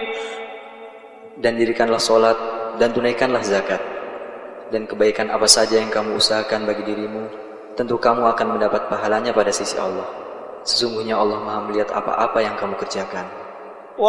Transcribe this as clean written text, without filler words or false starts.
Dan dirikanlah sholat dan tunaikanlah zakat. Dan kebaikan apa saja yang kamu usahakan bagi dirimu, tentu kamu akan mendapat pahalanya pada sisi Allah. Sesungguhnya Allah Maha melihat apa-apa yang kamu kerjakan.